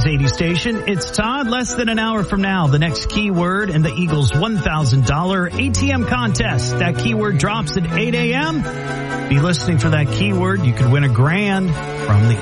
Kings 80 station. It's Todd. Less than an hour from now, the next keyword in the Eagles $1,000 ATM contest. That keyword drops at 8 a.m. Be listening for that keyword. You could win $1,000 from the